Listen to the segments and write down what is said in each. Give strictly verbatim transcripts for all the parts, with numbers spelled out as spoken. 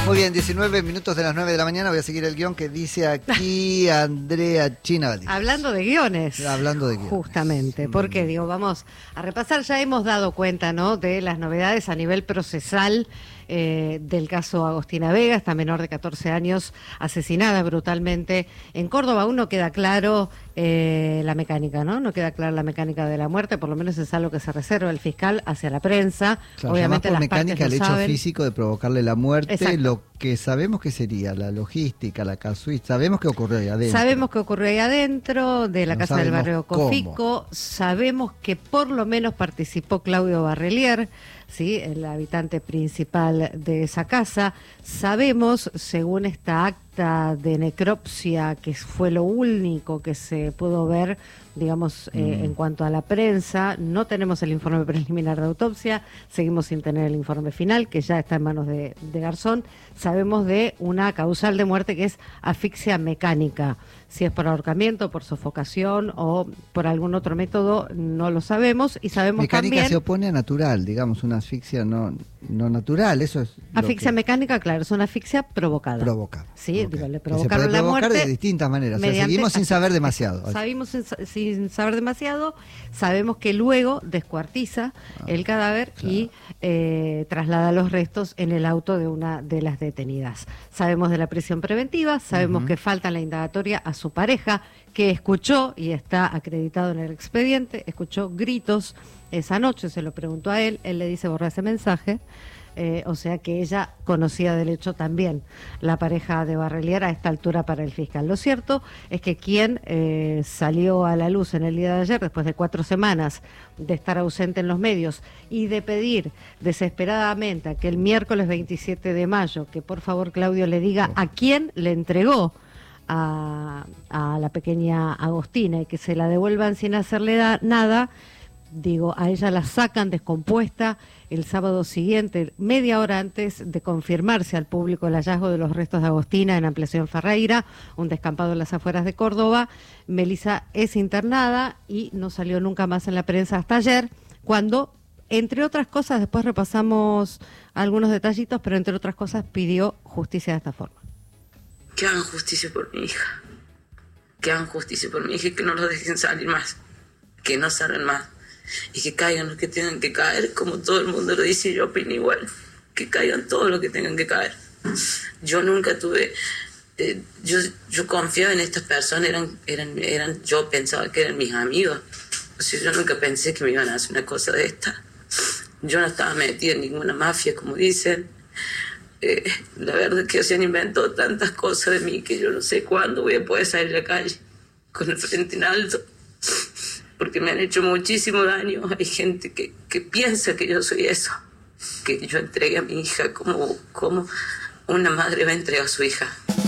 Muy bien, diecinueve minutos de las nueve de la mañana. Voy a seguir el guión que dice aquí Andrea China Valdés. Hablando de guiones. Hablando de guiones. Justamente, porque digo, vamos a repasar, ya hemos dado cuenta, ¿no?, de las novedades a nivel procesal eh, del caso Agostina Vega, esta menor de catorce años asesinada brutalmente en Córdoba. Aún no queda claro eh, la mecánica, ¿no? No queda clara la mecánica de la muerte, por lo menos es algo que se reserva el fiscal hacia la prensa. Claro, obviamente por las mecánica el hecho saben. físico de provocarle la muerte. Exacto. Lo que sabemos que sería la logística, la casuística, sabemos que ocurrió ahí adentro. Sabemos que ocurrió ahí adentro de la No casa del barrio sabemos Cofico, cómo. sabemos que por lo menos participó Claudio Barrelier, ¿sí?, el habitante principal de esa casa. Sabemos, según esta acta de necropsia, que fue lo único que se pudo ver, digamos, mm. eh, en cuanto a la prensa, no tenemos el informe preliminar de autopsia, seguimos sin tener el informe final, que ya está en manos de, de Garzón. Sabemos de una causal de muerte que es asfixia mecánica. Si es por ahorcamiento, por sofocación o por algún otro método, no lo sabemos. Y sabemos mecánica también... se opone a natural, digamos, una asfixia no, no natural, eso es... Asfixia que... mecánica, claro, es una asfixia provocada. Provocada. Sí, okay. digo, le provocaron provocaron la muerte de distintas maneras. Mediante, o sea, seguimos sin saber demasiado. Sabemos sin, sin saber demasiado. Sabemos que luego descuartiza ah, el cadáver claro. y eh, traslada los restos en el auto de una de las detenidas. Sabemos de la prisión preventiva, sabemos uh-huh. que falta la indagatoria a su pareja, que escuchó, y está acreditado en el expediente, escuchó gritos esa noche, se lo preguntó a él, él le dice borra ese mensaje. Eh, o sea que ella conocía del hecho también la pareja de Barrelier a esta altura para el fiscal. Lo cierto es que quien eh, salió a la luz en el día de ayer, después de cuatro semanas de estar ausente en los medios y de pedir desesperadamente a que el miércoles veintisiete de mayo, que por favor Claudio le diga a quién le entregó a, a la pequeña Agostina y que se la devuelvan sin hacerle da, nada, digo, a ella la sacan descompuesta el sábado siguiente, media hora antes de confirmarse al público el hallazgo de los restos de Agostina en Ampliación Ferreira, un descampado en las afueras de Córdoba. Melissa es internada y no salió nunca más en la prensa hasta ayer, cuando, entre otras cosas, después repasamos algunos detallitos, pero entre otras cosas pidió justicia de esta forma. Que hagan justicia por mi hija, que hagan justicia por mi hija y que no los dejen salir más, que no salgan más. Y que caigan los que tengan que caer, como todo el mundo lo dice, yo opino igual, que caigan todos los que tengan que caer. Yo nunca tuve, eh, yo, yo confiaba en estas personas, eran, eran, eran, yo pensaba que eran mis amigos, o sea, yo nunca pensé que me iban a hacer una cosa de esta. Yo no estaba metida en ninguna mafia, como dicen. Eh, la verdad es que se han inventado tantas cosas de mí que yo no sé cuándo voy a poder salir a la calle con el frente en alto, porque me han hecho muchísimo daño. Hay gente que, que piensa que yo soy eso, que yo entregué a mi hija como, como una madre va a entregar a su hija.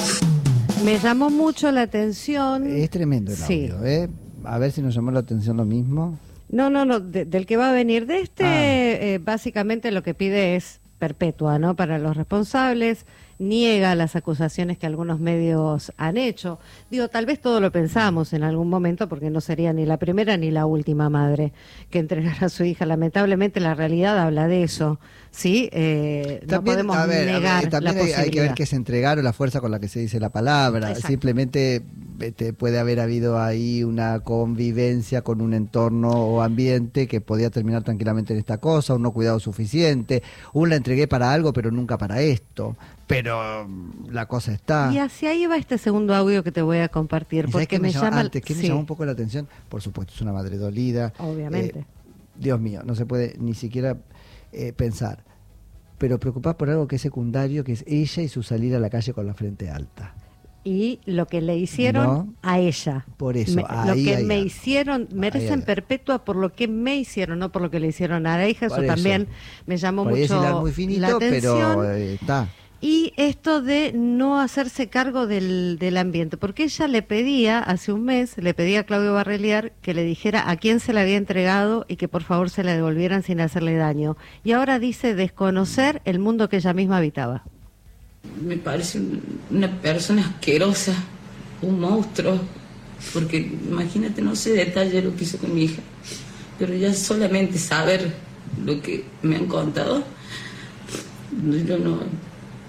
Me llamó mucho la atención. Es tremendo el sí. audio, ¿eh? A ver si nos llamó la atención lo mismo. No, no, no, de, del que va a venir de este, ah. eh, básicamente lo que pide es perpetua, ¿no?, para los responsables. Niega las acusaciones que algunos medios han hecho. Digo, tal vez todo lo pensamos en algún momento, porque no sería ni la primera ni la última madre que entregara a su hija. Lamentablemente la realidad habla de eso, ¿sí? Eh, también, no podemos a ver, negar a ver, también la hay, posibilidad. hay que ver qué se entregaron, la fuerza con la que se dice la palabra. Exacto. Simplemente este, puede haber habido ahí una convivencia con un entorno o ambiente que podía terminar tranquilamente en esta cosa, un no cuidado suficiente, un la entregué para algo pero nunca para esto. Pero la cosa está. Y hacia ahí va este segundo audio que te voy a compartir, porque me, me llama antes, que sí. me llamó un poco la atención. Por supuesto, es una madre dolida. Obviamente. Eh, Dios mío, no se puede ni siquiera eh, pensar. Pero preocupada por algo que es secundario, que es ella y su salir a la calle con la frente alta. Y lo que le hicieron no, a ella. Por eso, me, ahí, lo que ahí, me ahí, hicieron, merecen ahí, perpetua por lo que me hicieron, no por lo que le hicieron a la hija. Eso, eso también me llamó por mucho muy finito, la atención. Pero eh, está. Y esto de no hacerse cargo del, del ambiente, porque ella le pedía, hace un mes, le pedía a Claudio Barrelier que le dijera a quién se la había entregado y que por favor se la devolvieran sin hacerle daño. Y ahora dice desconocer el mundo que ella misma habitaba. Me parece una persona asquerosa, un monstruo, porque imagínate, no sé detalle lo que hizo con mi hija, pero ya solamente saber lo que me han contado, yo no...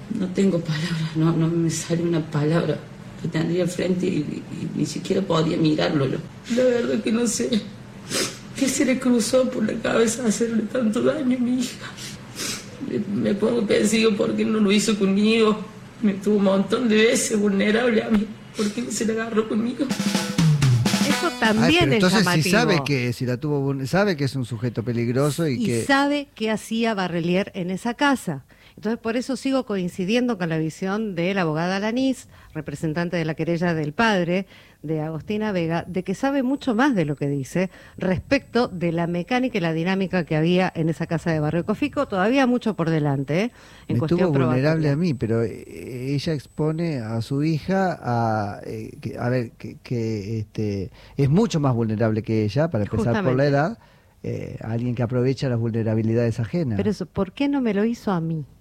No tengo palabras, no, no me sale una palabra. Lo tendría enfrente y, y, y ni siquiera podía mirarlo. La verdad que no sé qué se le cruzó por la cabeza hacerle tanto daño a mi hija. Me, me pongo pensando por qué no lo hizo conmigo. Me tuvo un montón de veces vulnerable a mí. ¿Por qué no se le agarró conmigo? Eso también Ay, es entonces llamativo. si sabe que si la tuvo, sabe que es un sujeto peligroso y, y que sabe qué hacía Barrelier en esa casa. Entonces, por eso sigo coincidiendo con la visión de la abogada Lanís, representante de la querella del padre de Agostina Vega, de que sabe mucho más de lo que dice respecto de la mecánica y la dinámica que había en esa casa de Barrio Cofico. Todavía mucho por delante, ¿eh? En me cuestión tuvo vulnerable probatoria. a mí, pero eh, ella expone a su hija a, eh, que, a ver, que, que este, es mucho más vulnerable que ella, para empezar por la Justamente. edad, eh, alguien que aprovecha las vulnerabilidades ajenas. Pero eso, ¿por qué no me lo hizo a mí?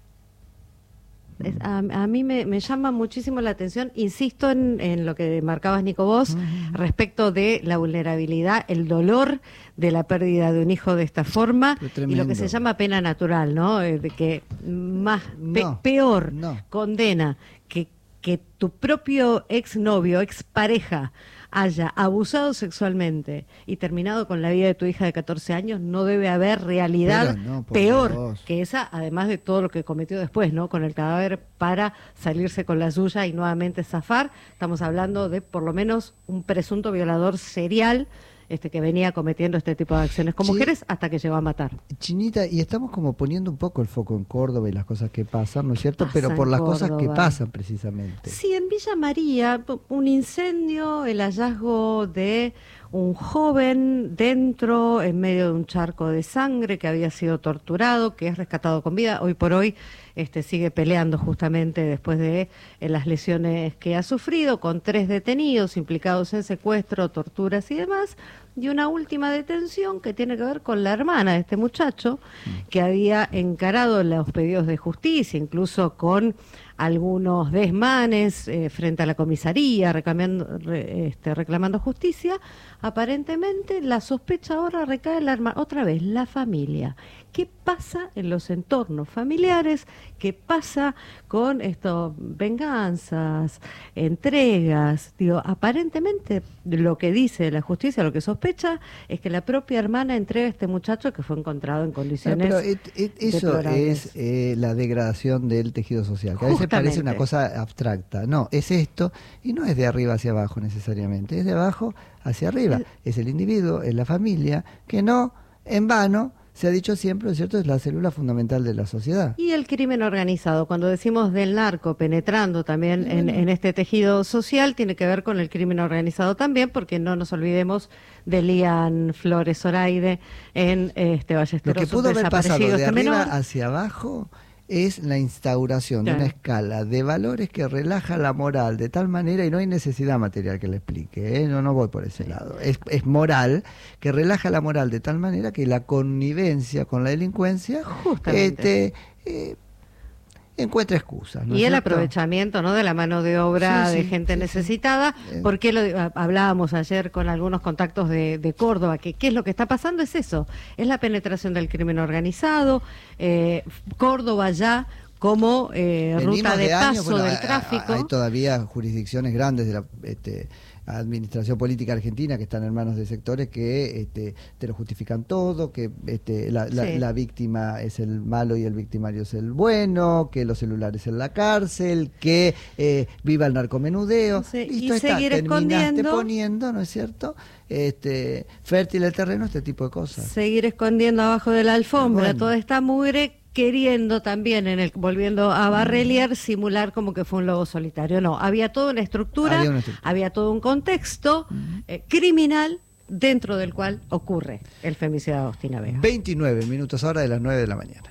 Es, a, a mí me, me llama muchísimo la atención, insisto en, en lo que marcabas, Nico, vos, uh-huh. respecto de la vulnerabilidad, el dolor de la pérdida de un hijo de esta forma y lo que se llama pena natural, ¿no? Eh, de que más pe- no, peor no. condena que, que tu propio exnovio, expareja, haya abusado sexualmente y terminado con la vida de tu hija de catorce años, no debe haber realidad no, peor Dios. que esa, además de todo lo que cometió después, ¿no? Con el cadáver para salirse con la suya y nuevamente zafar. Estamos hablando de por lo menos un presunto violador serial este que venía cometiendo este tipo de acciones con sí. mujeres hasta que llegó a matar. Chinita, y estamos como poniendo un poco el foco en Córdoba y las cosas que pasan, ¿no es cierto? Pero por las Córdoba? cosas que pasan precisamente. Sí, en Villa María, un incendio, el hallazgo de un joven dentro, en medio de un charco de sangre, que había sido torturado, que es rescatado con vida. Hoy por hoy este, sigue peleando justamente después de eh, las lesiones que ha sufrido, con tres detenidos implicados en secuestro, torturas y demás. Y una última detención que tiene que ver con la hermana de este muchacho, que había encarado los pedidos de justicia, incluso con algunos desmanes eh, frente a la comisaría, reclamando, re, este, reclamando justicia. Aparentemente la sospecha ahora recae en la hermana, otra vez, la familia. ¿Qué pasa en los entornos familiares? ¿Qué pasa con esto, venganzas, entregas? Digo, aparentemente lo que dice la justicia, lo que sospecha, es que la propia hermana entrega a este muchacho que fue encontrado en condiciones pero, pero et, et, eso es eh, la degradación del tejido social, que a veces parece una cosa abstracta. No, es esto, y no es de arriba hacia abajo necesariamente, es de abajo hacia arriba. Es el individuo, es la familia, que no, en vano, se ha dicho siempre, ¿no es cierto?, es la célula fundamental de la sociedad. Y el crimen organizado, cuando decimos del narco penetrando también en, en este tejido social, tiene que ver con el crimen organizado también, porque no nos olvidemos de Lian Flores Zoraide en este Ballesteros. Lo que pudo haber pasado de este arriba menor. hacia abajo es la instauración claro. de una escala de valores que relaja la moral de tal manera, y no hay necesidad material que le explique, ¿eh? no, no voy por ese sí. lado, es, es moral, que relaja la moral de tal manera que la connivencia con la delincuencia este, eh, encuentra excusas. ¿no y el cierto? aprovechamiento, ¿no?, de la mano de obra sí, sí, de gente sí, necesitada, sí. porque lo hablábamos ayer con algunos contactos de, de Córdoba, que qué es lo que está pasando, es eso, es la penetración del crimen organizado, eh, Córdoba ya como eh, ruta de, de paso años, bueno, del tráfico. Hay todavía jurisdicciones grandes de la este, administración política argentina que están en manos de sectores que este, te lo justifican todo, que este, la, la, sí. la víctima es el malo y el victimario es el bueno, que los celulares en la cárcel, que eh, viva el narcomenudeo. Sí, Listo, y está, seguir terminaste escondiendo, poniendo, ¿no es cierto?, este, fértil el terreno, este tipo de cosas. Seguir escondiendo abajo de la alfombra bueno. toda esta mugre, queriendo también, en el volviendo a Barrelier, simular como que fue un lobo solitario. No, había toda una estructura, había, una estructura. había todo un contexto uh-huh. eh, criminal dentro del cual ocurre el femicidio de Agostina Vega. veintinueve minutos ahora de las nueve de la mañana.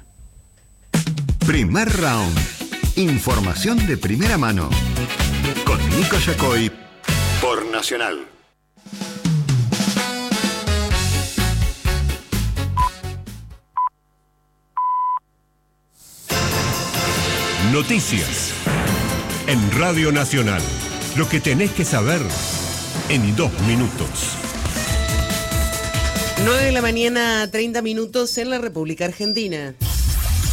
Primer round. Información de primera mano. Con Nico Yacoy por Nacional. Noticias en Radio Nacional. Lo que tenés que saber en dos minutos. nueve de la mañana, treinta minutos en la República Argentina.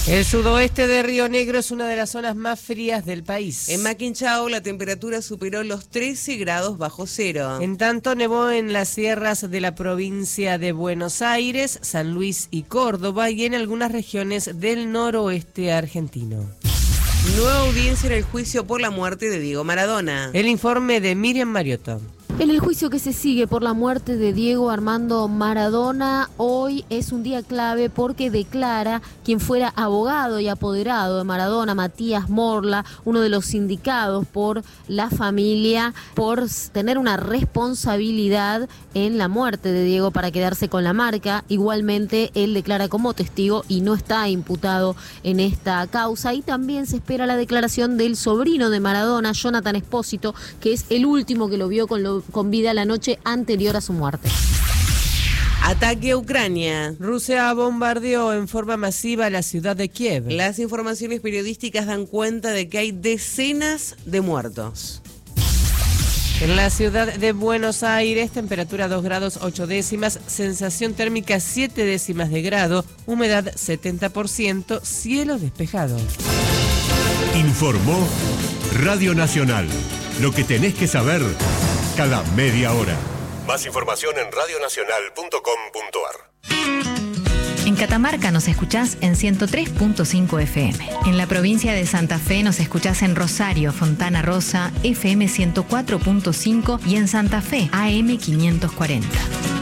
El sudoeste de Río Negro es una de las zonas más frías del país. En Maquinchao la temperatura superó los trece grados bajo cero. En tanto, nevó en las sierras de la provincia de Buenos Aires, San Luis y Córdoba y en algunas regiones del noroeste argentino. Nueva audiencia en el juicio por la muerte de Diego Maradona. El informe de Miriam Mariotto. En el juicio que se sigue por la muerte de Diego Armando Maradona, hoy es un día clave porque declara quien fuera abogado y apoderado de Maradona, Matías Morla, uno de los indicados por la familia por tener una responsabilidad en la muerte de Diego para quedarse con la marca. Igualmente, él declara como testigo y no está imputado en esta causa. Y también se espera la declaración del sobrino de Maradona, Jonathan Espósito, que es el último que lo vio con lo con vida la noche anterior a su muerte. Ataque a Ucrania. Rusia bombardeó en forma masiva la ciudad de Kiev. Las informaciones periodísticas dan cuenta de que hay decenas de muertos. En la ciudad de Buenos Aires, temperatura dos grados ocho décimas, sensación térmica siete décimas de grado, humedad setenta por ciento, cielo despejado. Informó Radio Nacional. Lo que tenés que saber cada media hora. Más información en radio nacional punto com punto ar. En Catamarca nos escuchás en ciento tres punto cinco F M. En la provincia de Santa Fe nos escuchás en Rosario, Fontana Rosa, F M ciento cuatro punto cinco y en Santa Fe, A M quinientos cuarenta.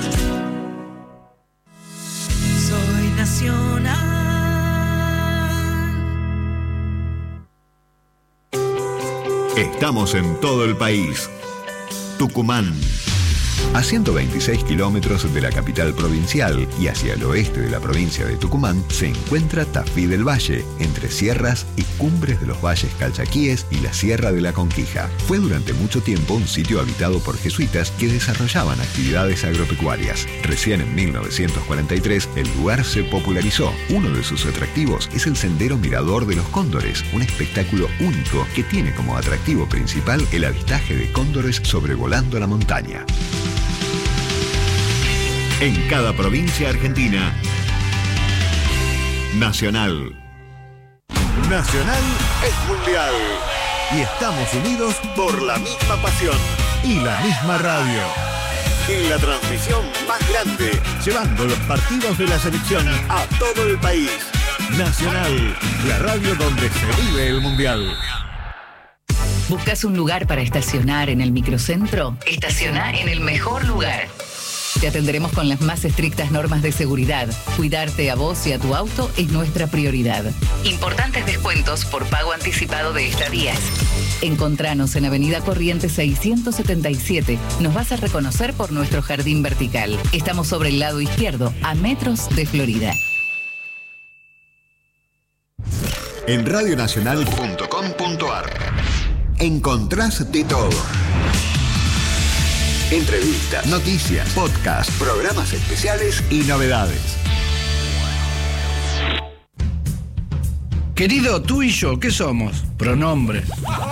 Soy nacional. Estamos en todo el país. Tucumán. A ciento veintiséis kilómetros de la capital provincial y hacia el oeste de la provincia de Tucumán se encuentra Tafí del Valle, entre sierras y cumbres de los valles Calchaquíes y la Sierra de la Conquija. Fue durante mucho tiempo un sitio habitado por jesuitas que desarrollaban actividades agropecuarias. Recién en mil novecientos cuarenta y tres el lugar se popularizó. Uno de sus atractivos es el Sendero Mirador de los Cóndores, un espectáculo único que tiene como atractivo principal el avistaje de cóndores sobrevolando la montaña. En cada provincia argentina. Nacional. Nacional es mundial. Y estamos unidos por la misma pasión y la misma radio. En la transmisión más grande, llevando los partidos de la selección a todo el país. Nacional, la radio donde se vive el mundial. ¿Buscas un lugar para estacionar en el microcentro? Estaciona en el mejor lugar. Te atenderemos con las más estrictas normas de seguridad. Cuidarte a vos y a tu auto es nuestra prioridad. Importantes descuentos por pago anticipado de estadías. Encontranos en Avenida Corrientes seiscientos setenta y siete. Nos vas a reconocer por nuestro jardín vertical. Estamos sobre el lado izquierdo, a metros de Florida. En radio nacional punto com punto ar encontrás de todo. Entrevistas, noticias, podcasts, programas especiales y novedades. Querido, tú y yo, ¿qué somos? Pronombre.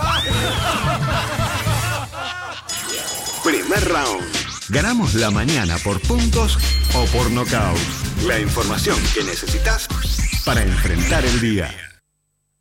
Primer round. Ganamos la mañana por puntos o por nocaut. La información que necesitas para enfrentar el día.